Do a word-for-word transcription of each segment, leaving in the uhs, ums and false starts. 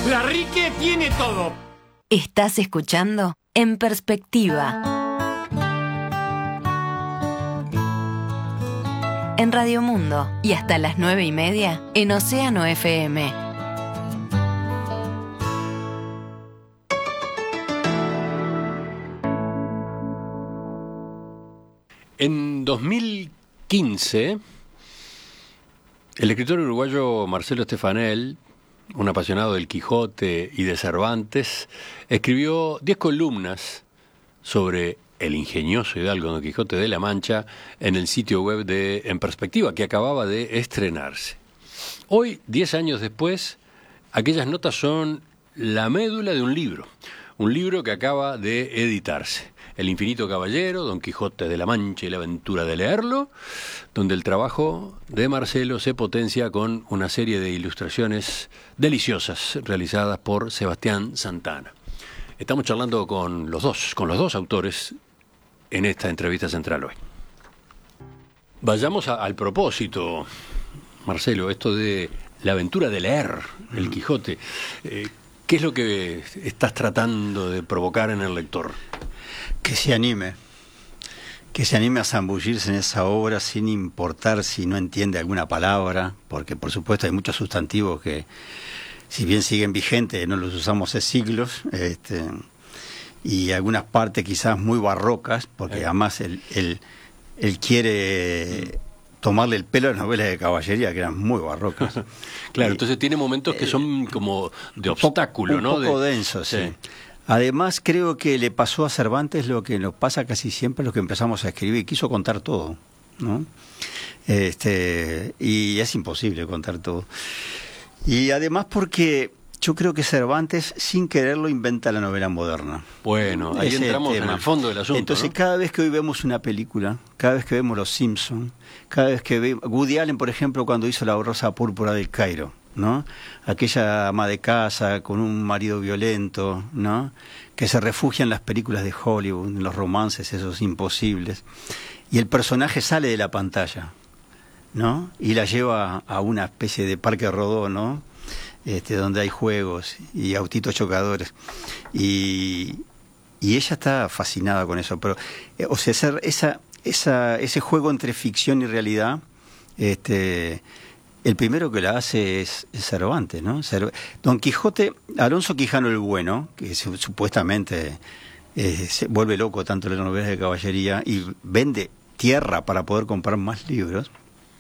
La Rique tiene todo. Estás escuchando En Perspectiva. En Radio Mundo y hasta las nueve y media en Océano F M. En dos mil quince, el escritor uruguayo Marcelo Stefanel, un apasionado del Quijote y de Cervantes, escribió diez columnas sobre el ingenioso hidalgo Don Quijote de la Mancha en el sitio web de En Perspectiva, que acababa de estrenarse. Hoy, diez años después, aquellas notas son la médula de un libro, un libro que acaba de editarse. El infinito caballero, Don Quijote de la Mancha y la aventura de leerlo, donde el trabajo de Marcelo se potencia con una serie de ilustraciones deliciosas realizadas por Sebastián Santana. Estamos charlando con los dos, con los dos autores en esta entrevista central hoy. Vayamos a, al propósito, Marcelo, esto de la aventura de leer el Quijote. Eh, ¿Qué es lo que estás tratando de provocar en el lector? Que se anime, que se anime a zambullirse en esa obra sin importar si no entiende alguna palabra, porque por supuesto hay muchos sustantivos que, si bien siguen vigentes, no los usamos hace siglos, este, y algunas partes quizás muy barrocas, porque además él, él, él quiere tomarle el pelo a las novelas de caballería, que eran muy barrocas. Claro, y, entonces tiene momentos que son como de obstáculo, un ¿no? Un poco de... denso, sí. sí. Además, creo que le pasó a Cervantes lo que nos pasa casi siempre a los que empezamos a escribir, quiso contar todo, ¿no? Este, y es imposible contar todo. Y además porque yo creo que Cervantes, sin quererlo, inventa la novela moderna. Bueno, ahí Ese entramos en el fondo del asunto. Entonces, ¿no? cada vez que hoy vemos una película, cada vez que vemos Los Simpson, cada vez que vemos... Woody Allen, por ejemplo, cuando hizo La Rosa Púrpura del Cairo, ¿no? Aquella ama de casa con un marido violento, ¿no? Que se refugia en las películas de Hollywood, en los romances esos imposibles, y el personaje sale de la pantalla, ¿no? Y la lleva a una especie de parque rodó, ¿no? Este, donde hay juegos y autitos chocadores, y, y ella está fascinada con eso. Pero, eh, o sea, esa, esa, esa, ese juego entre ficción y realidad, este... el primero que la hace es, es Cervantes, ¿no? Don Quijote, Alonso Quijano el Bueno, que se, supuestamente eh, se vuelve loco tanto en las novelas de caballería y vende tierra para poder comprar más libros,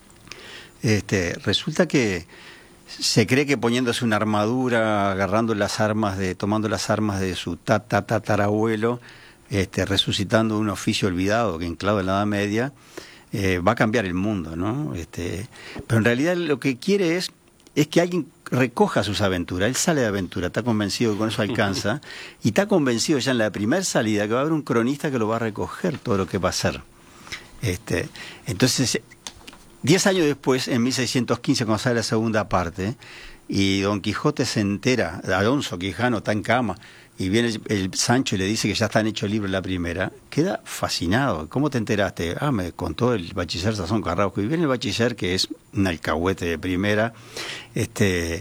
este, resulta que se cree que poniéndose una armadura, agarrando las armas de, tomando las armas de su tatarabuelo, este, resucitando un oficio olvidado que enclava en la Edad Media, Eh, va a cambiar el mundo, ¿no? Este, pero en realidad lo que quiere es, es que alguien recoja sus aventuras. Él sale de aventura, está convencido que con eso alcanza, y está convencido ya en la primera salida que va a haber un cronista que lo va a recoger todo lo que va a hacer. Este, entonces, diez años después, en mil seiscientos quince, cuando sale la segunda parte, y Don Quijote se entera, Alonso Quijano está en cama, y viene el, el Sancho y le dice que ya están hechos libros la primera, queda fascinado. ¿Cómo te enteraste? Ah, me contó el bachiller Sazón Carrasco. Y viene el bachiller, que es un alcahuete de primera, este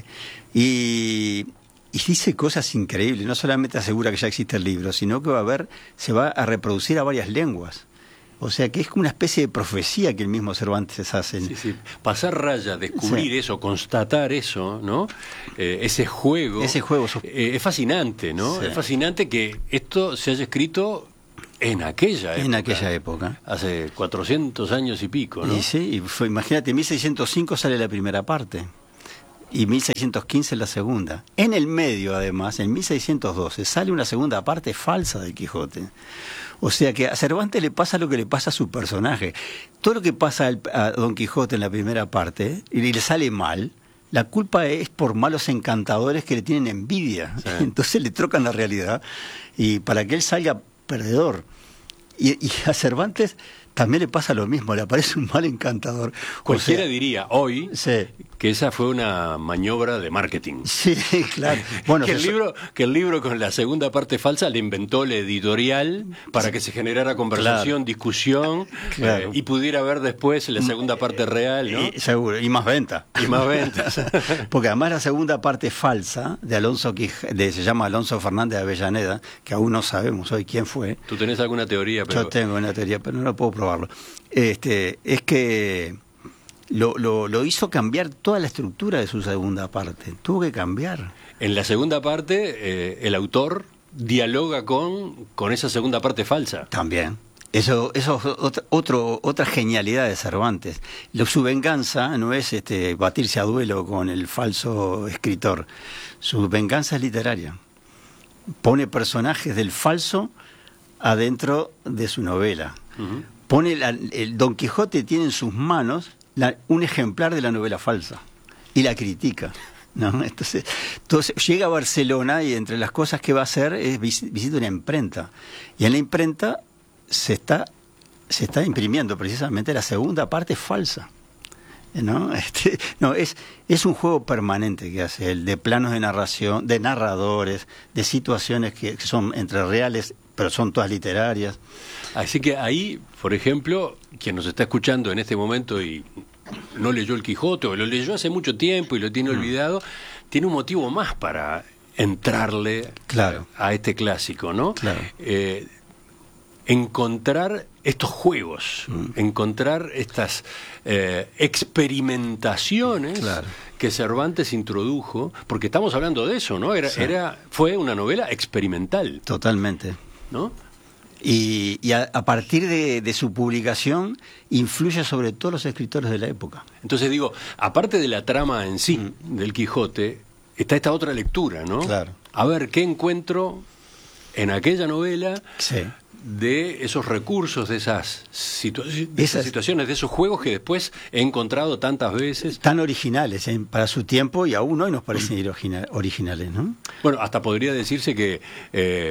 y, y dice cosas increíbles. No solamente asegura que ya existe el libro, sino que va a haber, se va a reproducir a varias lenguas. O sea que es como una especie de profecía que el mismo Cervantes hace. Sí, sí. Pasar raya, descubrir sí. eso, constatar eso, ¿no? Eh, ese juego. Ese juego. Eh, es fascinante, ¿no? Sí. Es fascinante que esto se haya escrito en aquella época. En aquella época. Hace cuatrocientos años y pico, ¿no? Y sí, y fue, imagínate, en mil seiscientos cinco sale la primera parte. Y mil seiscientos quince la segunda. En el medio, además, en mil seiscientos doce, sale una segunda parte falsa del Quijote. O sea que a Cervantes le pasa lo que le pasa a su personaje. Todo lo que pasa al, a Don Quijote en la primera parte, y le sale mal, la culpa es por malos encantadores que le tienen envidia. Sí. Entonces le trocan la realidad, y para que él salga perdedor. Y, y a Cervantes también le pasa lo mismo, le aparece un mal encantador. Cualquiera o sea, diría hoy sí. que esa fue una maniobra de marketing. Sí, claro. Bueno, que, el eso... libro, que el libro con la segunda parte falsa le inventó la editorial para que se generara conversación, claro. discusión, claro. eh, y pudiera ver después la segunda parte real, ¿no? Y, seguro, y más venta. Y más ventas. Porque además la segunda parte falsa de Alonso Quij... de, se llama Alonso Fernández de Avellaneda, que aún no sabemos hoy quién fue. ¿Tú tenés alguna teoría? Pero... Yo tengo una teoría, pero no la puedo probarlo. Este, es que Lo, lo, lo hizo cambiar toda la estructura de su segunda parte. Tuvo que cambiar. En la segunda parte, eh, el autor dialoga con, con esa segunda parte falsa. También. Eso, eso es otra, otro, otra genialidad de Cervantes. Lo, su venganza no es este, batirse a duelo con el falso escritor. Su venganza es literaria. Pone personajes del falso adentro de su novela. Uh-huh. Pone la, el Don Quijote tiene en sus manos La, un ejemplar de la novela falsa y la critica, ¿no? Entonces, entonces llega a Barcelona y entre las cosas que va a hacer es vis, visita una imprenta y en la imprenta se está se está imprimiendo precisamente la segunda parte falsa, ¿no? Este, no es es un juego permanente que hace el de planos de narración, de narradores, de situaciones que, que son entre reales pero son todas literarias. Así que ahí, por ejemplo, quien nos está escuchando en este momento y no leyó el Quijote o lo leyó hace mucho tiempo y lo tiene mm. olvidado, tiene un motivo más para entrarle claro. a este clásico, ¿no? Claro. Eh, encontrar estos juegos, mm. encontrar estas eh, experimentaciones claro. que Cervantes introdujo, porque estamos hablando de eso, ¿no? Era, sí. era, fue una novela experimental. Totalmente. ¿No? Y, y a, a partir de, de su publicación influye sobre todos los escritores de la época. Entonces digo, aparte de la trama en sí mm. del Quijote, está esta otra lectura, ¿no? Claro. A ver, ¿qué encuentro en aquella novela sí. de esos recursos, de esas, situa de esas, esas situaciones, de esos juegos que después he encontrado tantas veces? Tan originales ¿eh? para su tiempo y aún hoy nos parecen mm. originales, ¿no? Bueno, hasta podría decirse que... Eh,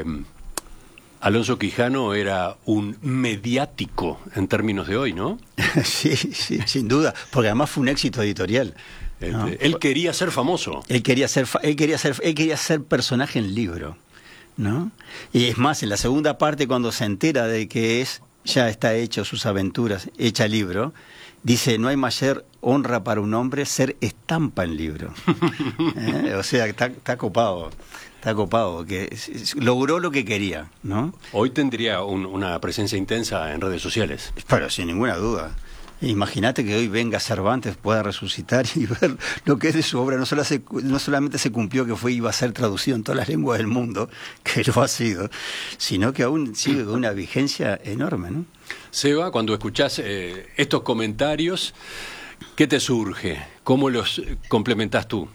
Alonso Quijano era un mediático en términos de hoy, ¿no? sí, sí, sin duda, porque además fue un éxito editorial. Este, ¿no? Él quería ser famoso. Él quería ser, él quería ser, él quería ser personaje en libro, ¿no? Y es más, en la segunda parte, cuando se entera de que es ya está hecho sus aventuras, hecha libro, dice: no hay mayor honra para un hombre ser estampa en libro. ¿Eh? O sea, está, está copado. Está copado, que logró lo que quería, ¿no? Hoy tendría un, una presencia intensa en redes sociales. Pero sin ninguna duda. Imagínate que hoy venga Cervantes, pueda resucitar y ver lo que es de su obra. No, solo se, no solamente se cumplió que fue iba a ser traducido en todas las lenguas del mundo, que lo ha sido, sino que aún sigue con una vigencia enorme, ¿no? Seba, cuando escuchás eh, estos comentarios, ¿qué te surge? ¿Cómo los complementás tú?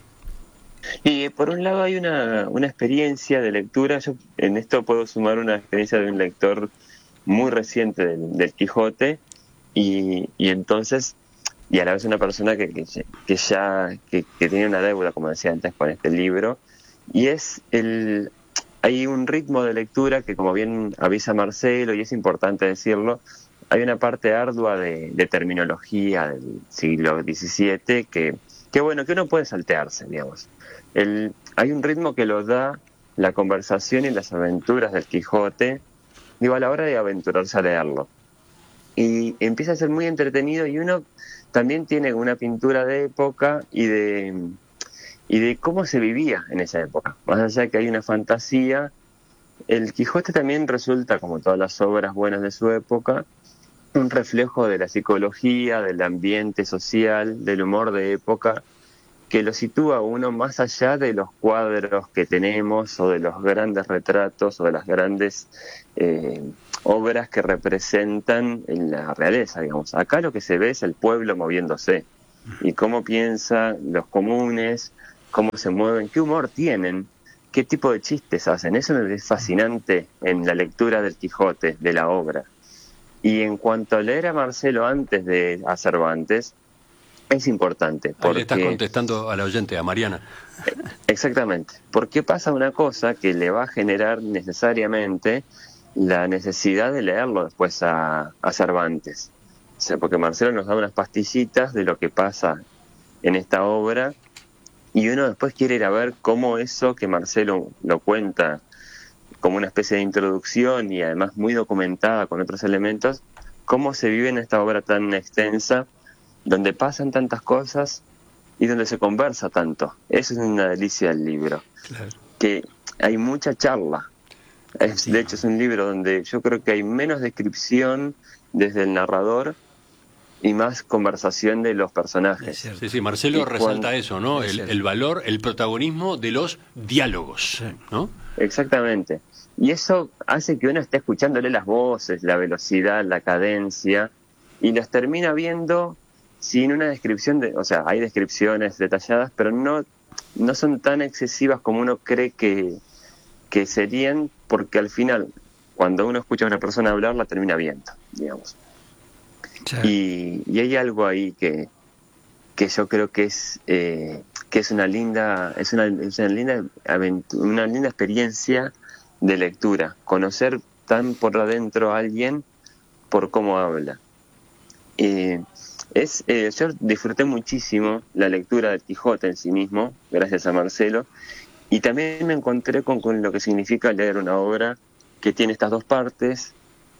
Y por un lado hay una, una experiencia de lectura. Yo en esto puedo sumar una experiencia de un lector muy reciente del, del Quijote y, y entonces y a la vez una persona que, que, que ya que, que tiene una deuda, como decía antes, con este libro, y es el hay un ritmo de lectura que, como bien avisa Marcelo, y es importante decirlo, hay una parte ardua de, de terminología del siglo diecisiete que, que bueno, que uno puede saltearse, digamos. El, hay un ritmo que lo da la conversación y las aventuras del Quijote, digo, a la hora de aventurarse a leerlo. Y empieza a ser muy entretenido y uno también tiene una pintura de época y de, y de cómo se vivía en esa época. Más allá de que hay una fantasía, el Quijote también resulta, como todas las obras buenas de su época, un reflejo de la psicología, del ambiente social, del humor de época, que lo sitúa a uno más allá de los cuadros que tenemos o de los grandes retratos o de las grandes eh, obras que representan en la realeza, digamos. Acá lo que se ve es el pueblo moviéndose y cómo piensan los comunes, cómo se mueven, qué humor tienen, qué tipo de chistes hacen. Eso me es fascinante en la lectura del Quijote, de la obra. Y en cuanto a leer a Marcelo antes de a Cervantes, es importante. Porque... Ahí le estás contestando a la oyente, a Mariana. Exactamente. Porque pasa una cosa que le va a generar necesariamente la necesidad de leerlo después a, a Cervantes. O sea, porque Marcelo nos da unas pastillitas de lo que pasa en esta obra y uno después quiere ir a ver cómo eso que Marcelo lo cuenta como una especie de introducción y además muy documentada con otros elementos, cómo se vive en esta obra tan extensa, donde pasan tantas cosas y donde se conversa tanto. Eso es una delicia del libro. Claro. Que hay mucha charla. Es, sí. De hecho, es un libro donde yo creo que hay menos descripción desde el narrador y más conversación de los personajes. Sí, sí, Marcelo y resalta cuando, eso, ¿no? El, el valor, el protagonismo de los diálogos, sí. ¿no? Exactamente. Y eso hace que uno esté escuchándole las voces, la velocidad, la cadencia, y las termina viendo sin una descripción de, o sea, hay descripciones detalladas, pero no, no son tan excesivas como uno cree que, que serían, porque al final, cuando uno escucha a una persona hablar, la termina viendo, digamos. Sí. Y, y hay algo ahí que, que yo creo que es eh, que es una linda, es una, es una linda aventura, una linda experiencia de lectura, conocer tan por adentro a alguien por cómo habla. Eh, es, eh, yo disfruté muchísimo la lectura del Quijote en sí mismo, gracias a Marcelo, y también me encontré con, con lo que significa leer una obra que tiene estas dos partes,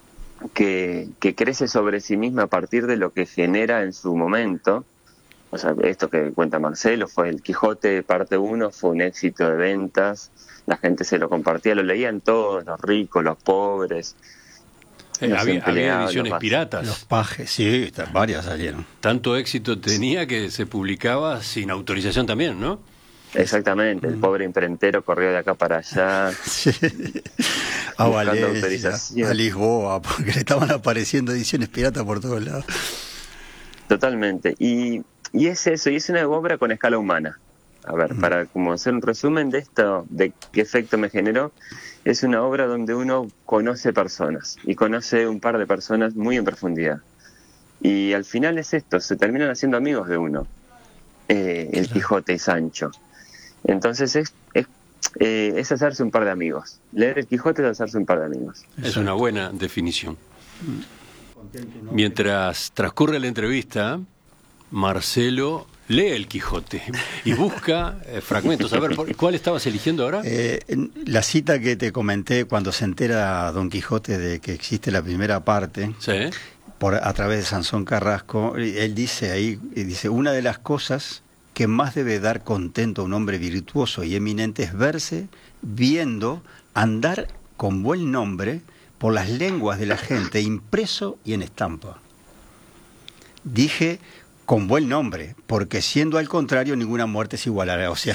que, que crece sobre sí misma a partir de lo que genera en su momento. O sea, esto que cuenta Marcelo fue el Quijote parte uno, fue un éxito de ventas, la gente se lo compartía, lo leían todos, los ricos, los pobres. Eh, los había, había ediciones los piratas. Los pajes, sí, varias salieron. Tanto éxito tenía que se publicaba sin autorización también, ¿no? Exactamente, el pobre imprentero corrió de acá para allá. Sí. A Valencia, a Lisboa, porque le estaban apareciendo ediciones piratas por todos lados. Totalmente, y, y es eso, y es una obra con escala humana. A ver, mm. para como hacer un resumen de esto, de qué efecto me generó, es una obra donde uno conoce personas, y conoce un par de personas muy en profundidad. Y al final es esto, se terminan haciendo amigos de uno, eh, el claro. Quijote y Sancho. Entonces es, es, eh, es hacerse un par de amigos. Leer el Quijote es hacerse un par de amigos. Es una buena definición. Mientras transcurre la entrevista, Marcelo lee el Quijote y busca eh, fragmentos. A ver, ¿cuál estabas eligiendo ahora? Eh, la cita que te comenté cuando se entera Don Quijote de que existe la primera parte, ¿sí? por, a través de Sansón Carrasco, él dice ahí, dice, una de las cosas que más debe dar contento a un hombre virtuoso y eminente es verse, viendo, andar con buen nombre por las lenguas de la gente, impreso y en estampa. Dije con buen nombre, porque siendo al contrario ninguna muerte se igualará. O sea,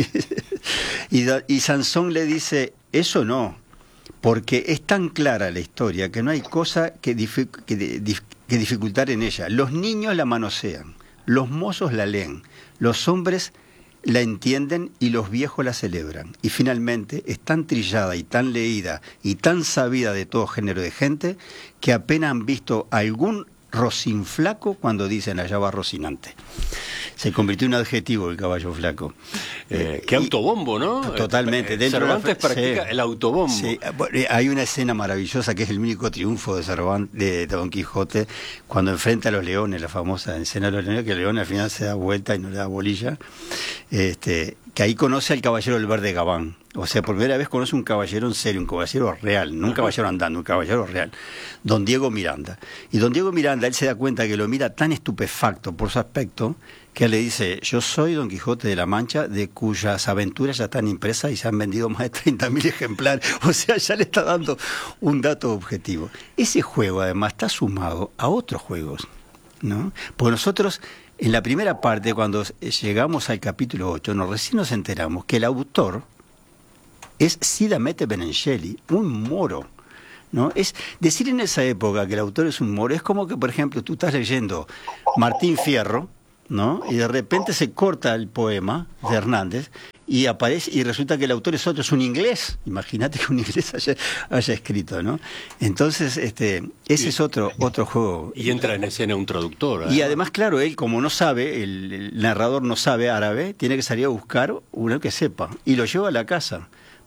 y, y Sansón le dice, eso no, porque es tan clara la historia que no hay cosa que, dific que, dif que dificultar en ella. Los niños la manosean, los mozos la leen, los hombres la entienden y los viejos la celebran. Y finalmente es tan trillada y tan leída y tan sabida de todo género de gente que apenas han visto algún Rocín flaco cuando dicen allá va Rocinante. Se convirtió en un adjetivo el caballo flaco. Eh, eh, qué autobombo, ¿no? Totalmente. Eh, Cervantes la... practica sí, el autobombo. Sí. Hay una escena maravillosa que es el único triunfo de Cervantes, de Don Quijote, cuando enfrenta a los leones, la famosa escena de los leones, que el león al final se da vuelta y no le da bolilla. Este, que ahí conoce al caballero del verde gabán. O sea, por primera vez conoce un caballero en serio, un caballero real, no un caballero andando, un caballero real, don Diego Miranda. Y don Diego Miranda, él se da cuenta que lo mira tan estupefacto por su aspecto, que él le dice, yo soy Don Quijote de la Mancha, de cuyas aventuras ya están impresas y se han vendido más de treinta mil ejemplares. O sea, ya le está dando un dato objetivo. Ese juego, además, está sumado a otros juegos, ¿no? Porque nosotros, en la primera parte, cuando llegamos al capítulo ocho, nos recién nos enteramos que el autor es Cide Hamete Benengeli, un moro, ¿no? Es decir en esa época que el autor es un moro, es como que, por ejemplo, tú estás leyendo Martín Fierro, ¿no? Y de repente se corta el poema de Hernández y aparece y resulta que el autor es otro, es un inglés. Imagínate que un inglés haya, haya escrito, ¿no? Entonces, este, ese y, es otro otro juego. Y entra en escena un traductor. ¿eh? Y además, claro, él como no sabe, el, el narrador no sabe árabe, tiene que salir a buscar uno que sepa y lo lleva a la casa.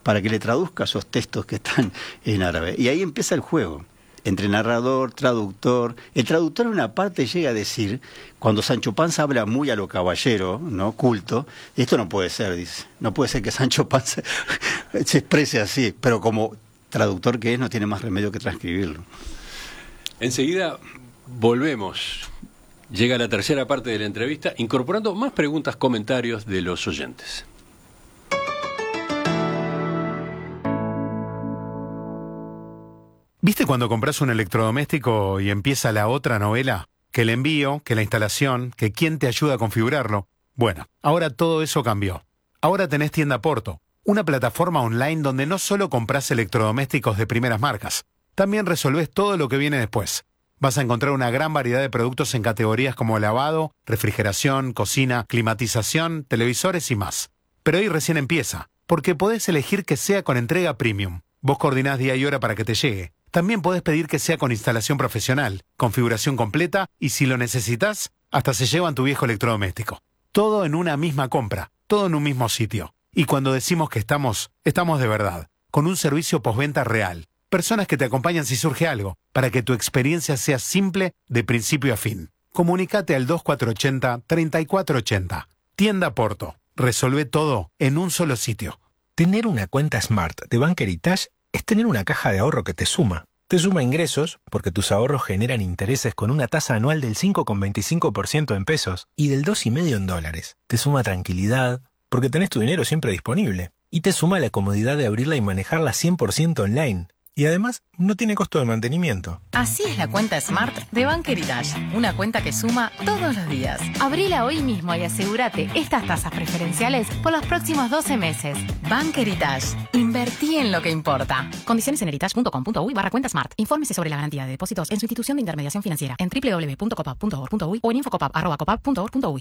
para que le traduzca esos textos que están en árabe. Y ahí empieza el juego, entre narrador, traductor. El traductor en una parte llega a decir, cuando Sancho Panza habla muy a lo caballero, ¿no? Culto, esto no puede ser, dice, no puede ser que Sancho Panza se exprese así, pero como traductor que es, no tiene más remedio que transcribirlo. Enseguida volvemos. Llega la tercera parte de la entrevista, incorporando más preguntas, comentarios de los oyentes. ¿Viste cuando compras un electrodoméstico y empieza la otra novela? Que el envío, que la instalación, que quién te ayuda a configurarlo. Bueno, ahora todo eso cambió. Ahora tenés Tienda Porto, una plataforma online donde no solo compras electrodomésticos de primeras marcas, también resolvés todo lo que viene después. Vas a encontrar una gran variedad de productos en categorías como lavado, refrigeración, cocina, climatización, televisores y más. Pero hoy recién empieza, porque podés elegir que sea con entrega premium. Vos coordinás día y hora para que te llegue. También podés pedir que sea con instalación profesional, configuración completa y si lo necesitas, hasta se llevan tu viejo electrodoméstico. Todo en una misma compra, todo en un mismo sitio. Y cuando decimos que estamos, estamos de verdad, con un servicio postventa real. Personas que te acompañan si surge algo, para que tu experiencia sea simple de principio a fin. Comunicate al dos cuatro ocho cero, tres cuatro ocho cero. Tienda Porto. Resolvé todo en un solo sitio. Tener una cuenta Smart de Bank Heritage es tener una caja de ahorro que te suma. Te suma ingresos, porque tus ahorros generan intereses con una tasa anual del cinco coma veinticinco por ciento en pesos y del dos coma cinco por ciento en dólares. Te suma tranquilidad, porque tenés tu dinero siempre disponible. Y te suma la comodidad de abrirla y manejarla cien por ciento online. Y además, no tiene costo de mantenimiento. Así es la cuenta Smart de Bank Heritage. Una cuenta que suma todos los días. Abrila hoy mismo y asegúrate estas tasas preferenciales por los próximos doce meses. Bank Heritage. Invertí en lo que importa. Condiciones en heritage punto com punto uy barra cuenta Smart. Infórmese sobre la garantía de depósitos en su institución de intermediación financiera en doble u doble u doble u punto copap punto org punto uy o en infocopap arroba copap punto org punto uy.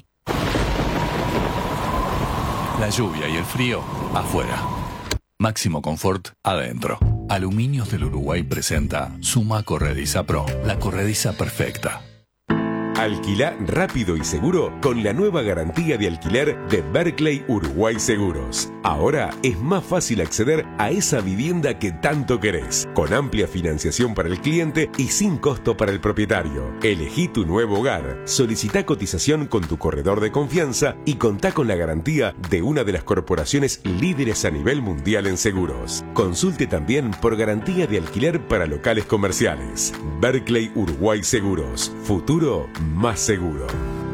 La lluvia y el frío afuera. Máximo confort adentro. Aluminios del Uruguay presenta Suma Corrediza Pro, la corrediza perfecta. Alquilá rápido y seguro con la nueva garantía de alquiler de Berkeley Uruguay Seguros. Ahora es más fácil acceder a esa vivienda que tanto querés, con amplia financiación para el cliente y sin costo para el propietario. Elegí tu nuevo hogar, solicitá cotización con tu corredor de confianza y contá con la garantía de una de las corporaciones líderes a nivel mundial en seguros. Consulte también por garantía de alquiler para locales comerciales. Berkeley Uruguay Seguros. Futuro más seguro.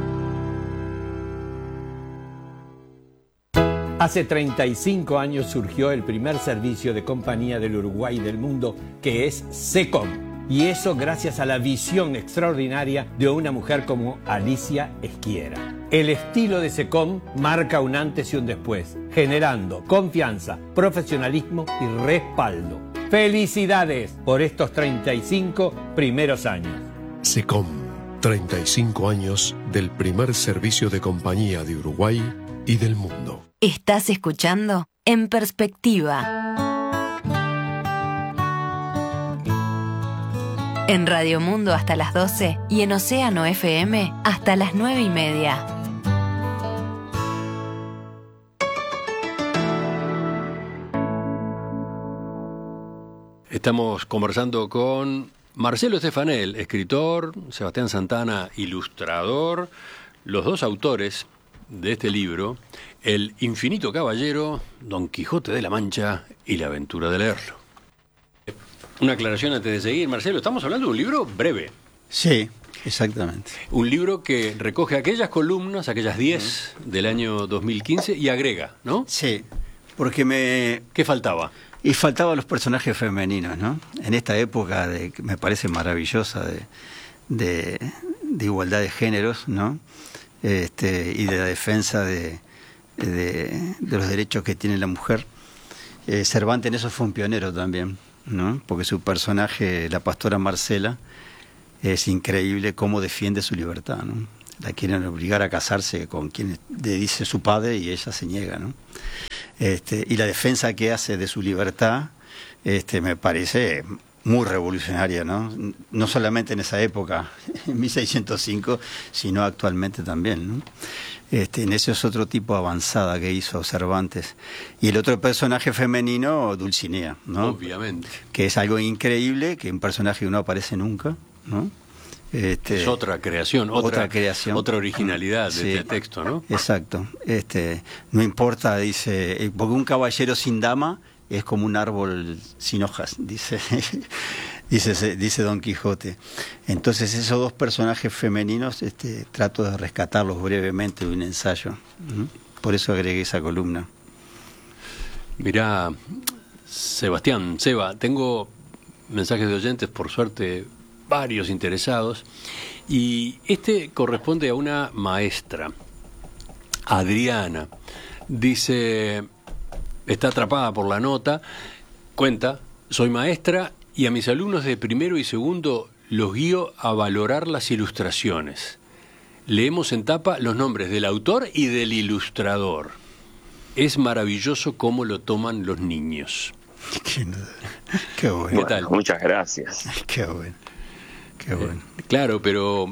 Hace treinta y cinco años surgió el primer servicio de compañía del Uruguay y del mundo, que es SECOM. Y eso gracias a la visión extraordinaria de una mujer como Alicia Esquiera. El estilo de SECOM marca un antes y un después, generando confianza, profesionalismo y respaldo. ¡Felicidades por estos treinta y cinco primeros años! SECOM. treinta y cinco años del primer servicio de compañía de Uruguay y del mundo. Estás escuchando En Perspectiva. En Radio Mundo hasta las doce y en Océano F M hasta las nueve y media. Estamos conversando con Marcelo Stefanel, escritor, Sebastián Santana, ilustrador, los dos autores de este libro, El infinito caballero, Don Quijote de la Mancha y la aventura de leerlo. Una aclaración antes de seguir, Marcelo, estamos hablando de un libro breve. Sí, exactamente. Un libro que recoge aquellas columnas, aquellas diez uh-huh. del año dos mil quince y agrega, ¿no? Sí, porque me... ¿Qué faltaba? Y faltaban los personajes femeninos, ¿no? En esta época de, que me parece maravillosa de, de, de igualdad de géneros, ¿no? Este, y de la defensa de, de, de los derechos que tiene la mujer. Eh, Cervantes en eso fue un pionero también, ¿no? Porque su personaje, la pastora Marcela, es increíble cómo defiende su libertad, ¿no? La quieren obligar a casarse con quien le dice su padre y ella se niega, ¿no? Este, y la defensa que hace de su libertad este, me parece muy revolucionaria, ¿no? No solamente en esa época, en mil seiscientos cinco, sino actualmente también, ¿no? Este, en ese es otro tipo de avanzada que hizo Cervantes. Y el otro personaje femenino, Dulcinea, ¿no? Obviamente. Que es algo increíble, que un personaje que no aparece nunca, ¿no? Este, es otra creación, otra, otra creación, otra originalidad de sí, este texto, ¿no? Exacto. Este, no importa, dice, porque un caballero sin dama es como un árbol sin hojas, dice, dice, dice Don Quijote. Entonces esos dos personajes femeninos, este, trato de rescatarlos brevemente de un ensayo. ¿Mm? Por eso agregué esa columna. Mirá, Sebastián, Seba, tengo mensajes de oyentes, por suerte varios interesados, y este corresponde a una maestra, Adriana. Dice, está atrapada por la nota, cuenta, soy maestra y a mis alumnos de primero y segundo los guío a valorar las ilustraciones. Leemos en tapa los nombres del autor y del ilustrador. Es maravilloso cómo lo toman los niños. Qué, qué bueno. ¿Qué tal? Bueno, muchas gracias. Qué bueno. Qué bueno. Eh, claro, pero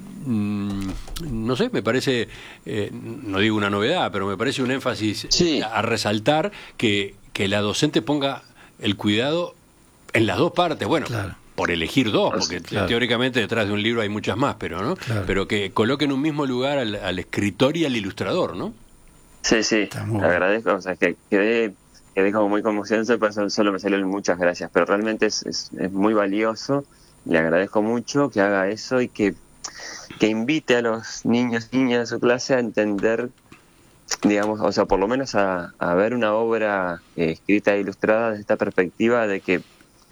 mmm, no sé, me parece, eh, no digo una novedad, pero me parece un énfasis sí. a resaltar que, que la docente ponga el cuidado en las dos partes. Bueno, claro, por elegir dos, porque claro, teóricamente detrás de un libro hay muchas más, pero no, claro, pero que coloque en un mismo lugar al, al escritor y al ilustrador, ¿no? Sí, sí, te agradezco, o sea, que quedé, quedé como muy conmocionado, por eso solo me salieron muchas gracias, pero realmente es, es, es muy valioso. Le agradezco mucho que haga eso y que, que invite a los niños y niñas de su clase a entender, digamos, o sea, por lo menos a, a ver una obra eh, escrita e ilustrada desde esta perspectiva de que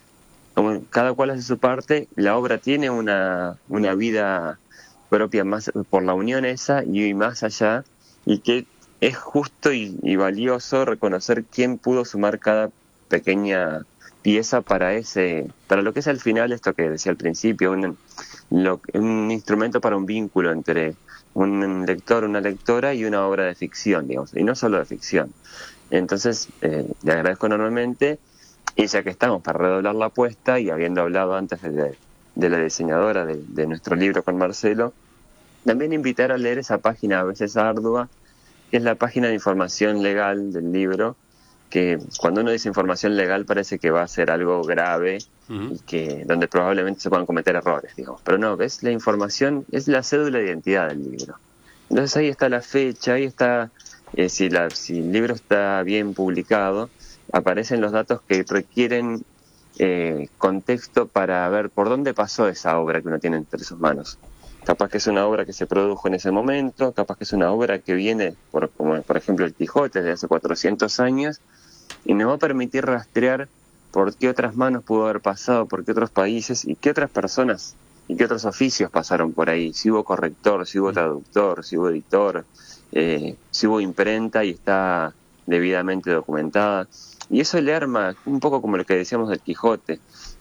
como cada cual hace su parte, la obra tiene una, una vida propia más por la unión esa y más allá, y que es justo y, y valioso reconocer quién pudo sumar cada pequeña pieza para ese, para lo que es al final esto que decía al principio, un, lo, un instrumento para un vínculo entre un lector, una lectora y una obra de ficción, digamos, y no solo de ficción. Entonces, eh, le agradezco enormemente, y ya que estamos para redoblar la apuesta, y habiendo hablado antes de, de la diseñadora de, de nuestro libro con Marcelo, también invitar a leer esa página a veces ardua, que es la página de información legal del libro, que cuando uno dice información legal parece que va a ser algo grave, uh-huh, y que donde probablemente se puedan cometer errores, digamos. Pero no, ves, la información es la cédula de identidad del libro. Entonces ahí está la fecha, ahí está, eh, si, la, si el libro está bien publicado, aparecen los datos que requieren eh, contexto para ver por dónde pasó esa obra que uno tiene entre sus manos. Capaz que es una obra que se produjo en ese momento, capaz que es una obra que viene, por, como por ejemplo el Quijote, de hace cuatrocientos años, y nos va a permitir rastrear por qué otras manos pudo haber pasado, por qué otros países, y qué otras personas, y qué otros oficios pasaron por ahí. Si hubo corrector, si hubo traductor, si hubo editor, eh, si hubo imprenta y está debidamente documentada. Y eso le arma, un poco como lo que decíamos del Quijote,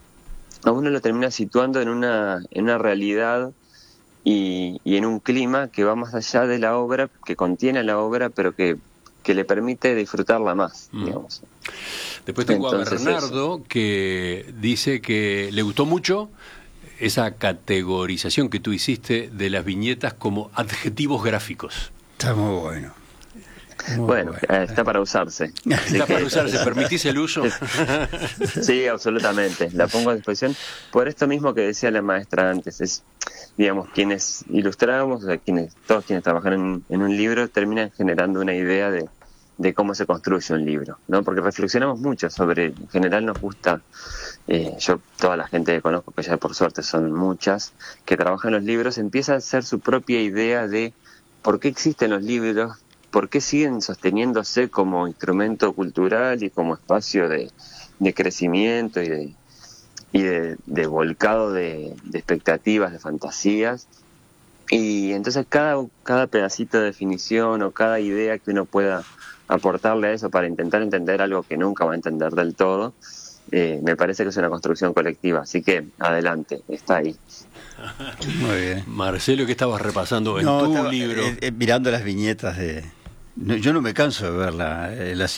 a uno lo termina situando en una, en una realidad y, y en un clima que va más allá de la obra, que contiene la obra, pero que, que le permite disfrutarla más, mm. digamos. Después tengo Entonces, a Bernardo, eso, que dice que le gustó mucho esa categorización que tú hiciste de las viñetas como adjetivos gráficos. Está muy bueno. Muy bueno, bueno. Eh, está para usarse. Está para usarse, ¿permitís el uso? Sí, absolutamente, la pongo a disposición. Por esto mismo que decía la maestra antes, es, digamos, quienes ilustramos, o sea, quienes, todos quienes trabajan en, en un libro, terminan generando una idea de, de cómo se construye un libro, ¿no? Porque reflexionamos mucho sobre, en general nos gusta, eh, yo, toda la gente que conozco, que ya por suerte son muchas, que trabajan los libros, empieza a hacer su propia idea de por qué existen los libros, por qué siguen sosteniéndose como instrumento cultural y como espacio de, de crecimiento y de, y de, de volcado de, de expectativas, de fantasías. Y entonces cada, cada pedacito de definición o cada idea que uno pueda aportarle a eso para intentar entender algo que nunca va a entender del todo, eh, me parece que es una construcción colectiva. Así que adelante, está ahí. Muy bien. Marcelo, ¿qué estabas repasando en no, tu estaba, libro? Eh, eh, mirando las viñetas de... No, yo no me canso de ver la, eh, las